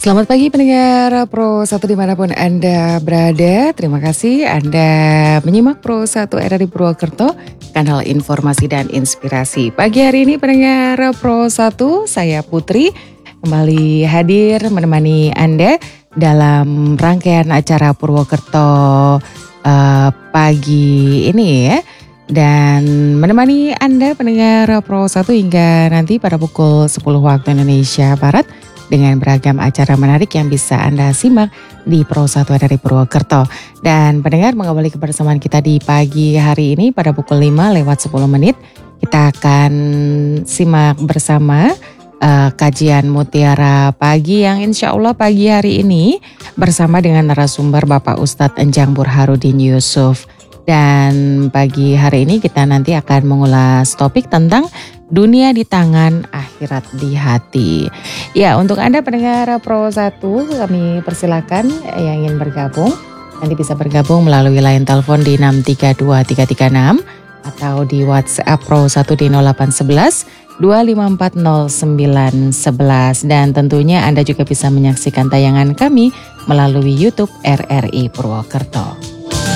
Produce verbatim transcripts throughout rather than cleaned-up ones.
Selamat pagi pendengar Pro satu dimanapun Anda berada. Terima kasih Anda menyimak Pro satu R R I Purwokerto, kanal informasi dan inspirasi. Pagi hari ini pendengar Pro satu, saya Putri kembali hadir menemani Anda dalam rangkaian acara Purwokerto uh, pagi ini ya. Dan menemani Anda pendengar Pro satu hingga nanti pada pukul sepuluh waktu Indonesia Barat dengan beragam acara menarik yang bisa Anda simak di Pro satu dari Purwokerto. Dan pendengar mengawali kebersamaan kita di pagi hari ini pada pukul lima lewat sepuluh menit. Kita akan simak bersama uh, kajian Mutiara Pagi yang insya Allah pagi hari ini bersama dengan narasumber Bapak Ustadz Enjang Burharudin Yusuf. Dan pagi hari ini kita nanti akan mengulas topik tentang dunia di tangan, akhirat di hati. Ya, untuk Anda pendengar Pro satu, kami persilakan yang ingin bergabung. Nanti bisa bergabung melalui line telepon di enam tiga dua tiga tiga enam atau di WhatsApp Pro satu di nol delapan satu satu dua lima empat nol sembilan satu satu. Dan tentunya Anda juga bisa menyaksikan tayangan kami melalui YouTube R R I Purwokerto.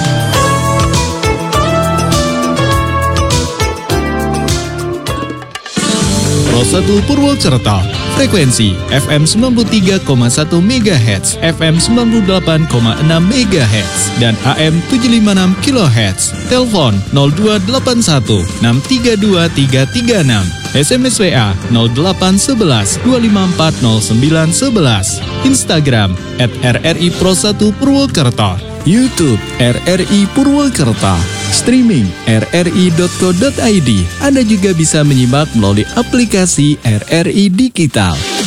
Pro satu Purwokerto, frekuensi F M sembilan puluh tiga koma satu megahertz, F M sembilan puluh delapan koma enam megahertz, dan A M tujuh lima enam kilohertz. Telepon nol dua delapan satu enam tiga dua tiga tiga enam, S M S W A nol delapan satu satu dua lima empat nol sembilan satu satu, Instagram at R R I Pro satu Purwokerto, YouTube R R I Purwokerto, streaming r r i dot co dot i d. Anda juga bisa menyimak melalui aplikasi R R I Digital.